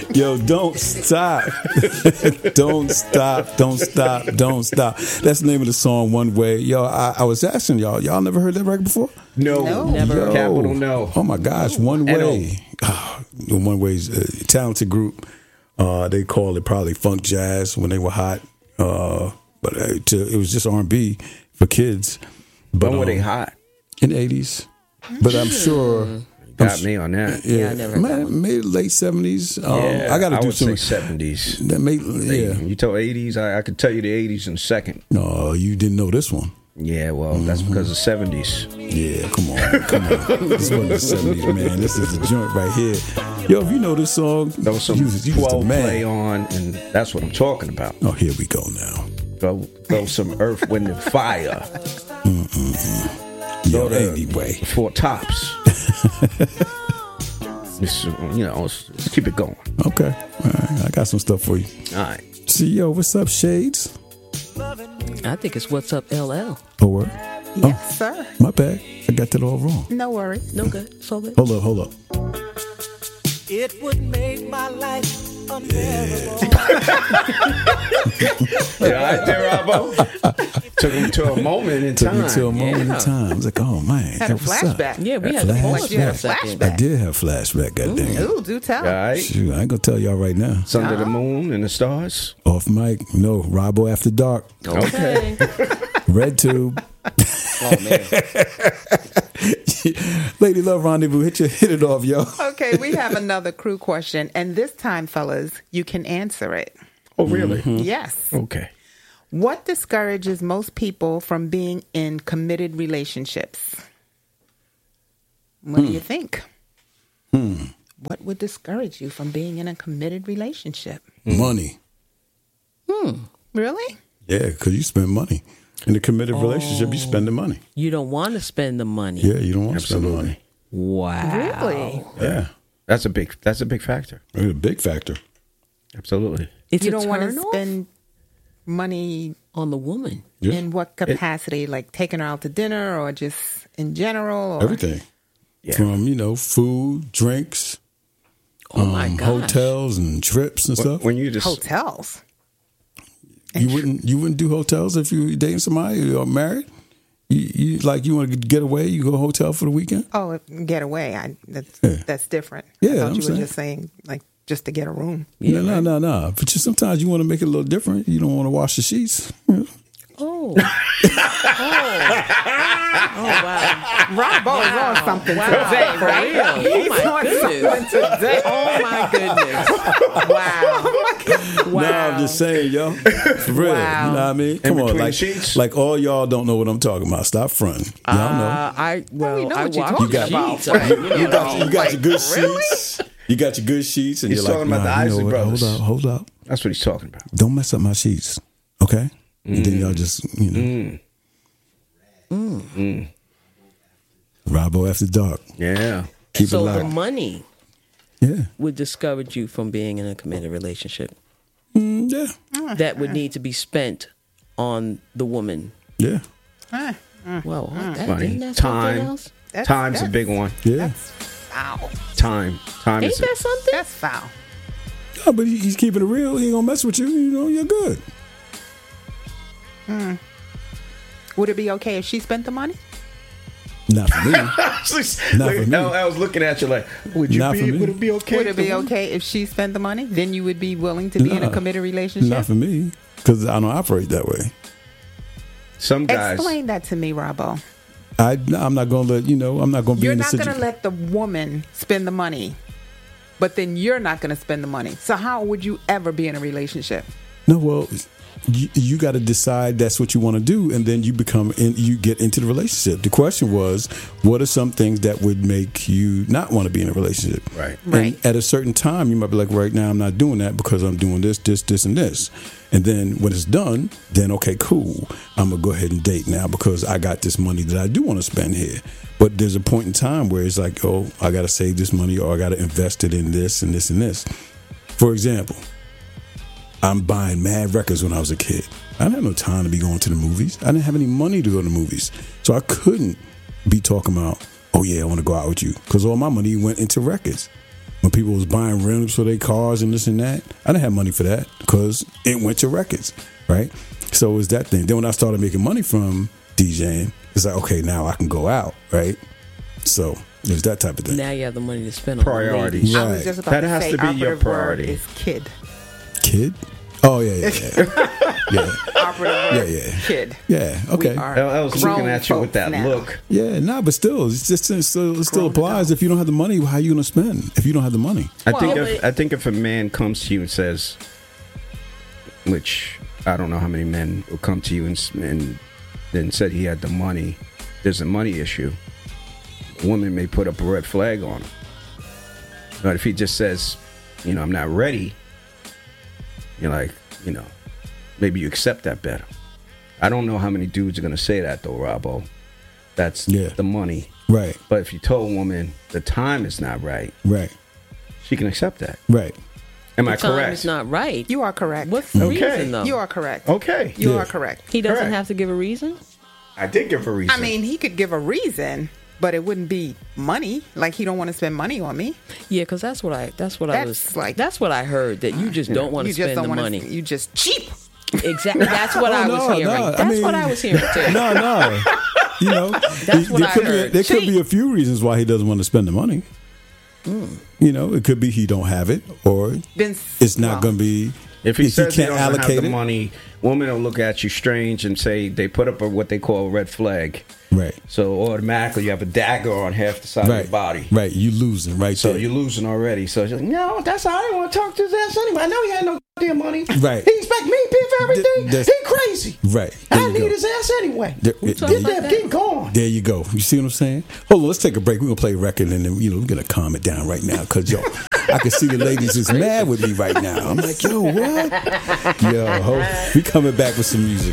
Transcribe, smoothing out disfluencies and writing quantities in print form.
Yo, don't stop. Don't stop. Don't stop. Don't stop. That's the name of the song, One Way. Yo, I was asking y'all never heard that record before? No. Never. Yo. Capital No. Oh my gosh, One Way. One Way's a talented group. They called it probably funk jazz when they were hot. But it was just R&B for kids. But When were they hot? in the 80s. But I'm sure Got me on that. Yeah, I never heard that one. maybe late 70s. Yeah, I got to do would some say 70s. that yeah. You told 80s, I could tell you the 80s in a second. No, you didn't know this one. Yeah, well, that's because of 70s. Yeah, come on. This wasn't the 70s, man. This is the joint right here. Yo, if you know this song, There was some you was the 12 man. play on, and that's what I'm talking about. Oh, here we go now. Go some Earth, Wind, and Fire. Yo, Go to anyway. Four Tops. Let's keep it going. Okay. All right. I got some stuff for you. All right. See, yo, what's up, Shades? I think it's What's Up LL. Oh, word? Yes, sir. My bad. I got that all wrong. No worries. No good. It's all good. Hold up. It would make my life unbearable. Yeah, all right there, Robbo. Took him to a moment in Took time. me to a moment Yeah. in time. I was like, oh, man. Had a what's up? flashback. Yeah, we had Flashback. to pause You for had a a second. flashback. I did have flashback, goddamn. Ooh, do tell. All right. Shoot, I ain't gonna tell y'all right now. It's under the moon and the stars. Off mic, no. Robbo After Dark. Okay. Red Tube. Oh, man. Lady Love Rendezvous. Hit it off, yo. Okay, we have another crew question, and this time, fellas, you can answer it. Oh, really? Yes. Okay. What discourages most people from being in committed relationships? What do you think? What would discourage you from being in a committed relationship? Money. Really? Yeah, because you spend money. In a committed relationship, you spend the money. You don't want to spend the money. Yeah, you don't want to spend the money. Wow. Really? Yeah. That's a big factor. It's a big factor. Absolutely. It's You a don't want to turn-off spend money on the woman. Yeah. in what capacity? Like taking her out to dinner or just in general? Or? Everything. Yeah. From, food, drinks, Oh, my gosh. hotels and trips and stuff. When you just Hotels. You wouldn't do hotels if you were dating somebody or married? You want to get away, you go to a hotel for the weekend? Oh, get away. That's different. Yeah, I thought I'm you saying. were just saying like just to get a room. No. But sometimes you want to make it a little different. You don't want to wash the sheets. Oh. Oh, wow. Robbo is on something today, For right? real. He's Oh, my on goodness. something today. Oh, my goodness. Wow. Wow. No, I'm just saying, yo. For real. Wow. You know what I mean? Come on. between Like, sheets? like all y'all don't know what I'm talking about. Stop fronting. Y'all know. I we know I what you're watch talking the about. sheets. I mean, You got your good really? sheets. You got your good sheets. And He's you're like, talking about the nah, you know Isley what? brothers. Hold up. that's what he's talking about. Don't mess up my sheets. Okay? And then y'all just, Robbo After Dark. Yeah. Keep so it the locked. money Yeah. would discourage you from being in a committed relationship Yeah. that would need to be spent on the woman. Yeah. Well, Money. isn't that something Time. else? Time's a big one. Yeah. That's foul. Time Ain't is that something? That's foul. No, but he's keeping it real. He ain't gonna mess with you. You're good. Would it be okay if she spent the money? Not for me. Not for me. I was looking at you like, would Not for me. would it be okay? Would it be okay if she spent the money? Then you would be willing to be in a Nah. committed relationship? Not for me. Because I don't operate that way. Some guys. Explain that to me, Robbo. I'm not gonna let I'm not gonna be You're in a not going to situation. let the woman spend the money, but then you're not going to spend the money. So how would you ever be in a relationship? No, well, you got to decide that's what you want to do, and then you get into the relationship. The question was, what are some things that would make you not want to be in a relationship? Right. Right. And at a certain time, you might be like, right now, I'm not doing that because I'm doing this, and this. And then when it's done, then okay, cool. I'm gonna go ahead and date now because I got this money that I do want to spend here. But there's a point in time where it's like, oh, I got to save this money, or I got to invest it in this and this and this. For example, I'm buying mad records when I was a kid. I didn't have no time to be going to the movies. I didn't have any money to go to the movies. So I couldn't be talking about, oh yeah, I want to go out with you. Because all my money went into records. When people was buying rims for their cars and this and that, I didn't have money for that because it went to records, right? So it was that thing. Then when I started making money from DJing, it's like, okay, now I can go out, right? So it was that type of thing. Now you have the money to spend on Priorities. ladies. Right. I was just about That to has say to be your operative word priority. is kid. Kid? Oh, yeah. Yeah. Operative word, Yeah. kid. Yeah, okay. We are I was grown looking at you with folks that now. look. Yeah, nah, but still, it still Grown applies. adults. If you don't have the money, how are you going to spend? If you don't have the money, I Well, think if a man comes to you and says, which I don't know how many men will come to you and then said he had the money, there's a money issue. A woman may put up a red flag on him. But if he just says, I'm not ready, you're like, maybe you accept that better. I don't know how many dudes are going to say that, though, Robbo. That's the money. right, But if you tell a woman the time is not right, right, she can accept that. right. Am I The time correct? is not right. You are correct. What's the Okay. reason, though? You are correct. Okay. You Yeah. are correct. He doesn't Correct. have to give a reason? I did give a reason. I mean, he could give a reason, but it wouldn't be money. Like he don't want to spend money on me. Yeah, because that's what I That's what I heard, that you just don't want to You just spend don't the want money. You just cheap. Exactly. That's what I was hearing. That's what I was hearing too. No. That's what I heard. There could be a few reasons why he doesn't want to spend the money. It could be he don't have it, or Then it's not going to be. if he says he can't doesn't have allocate the it, money, women will look at you strange and say they put up what they call a red flag. right, So automatically you have a dagger on half the side of right, your body. right, you losing right So there. you're losing already. So it's like, no, that's how I didn't want to talk to his ass anyway. I know he had no damn money. Right. He expect me to pay for everything. That's- He crazy. Right, there I you need go. his ass anyway. There- talking there you- about that? Get gone. There you go. You see what I'm saying? Hold on, let's take a break. We're gonna play a record, and then we're gonna calm it down right now, cause I can see the ladies is mad with me right now. I'm like, yo, what? Yo, we coming back with some music.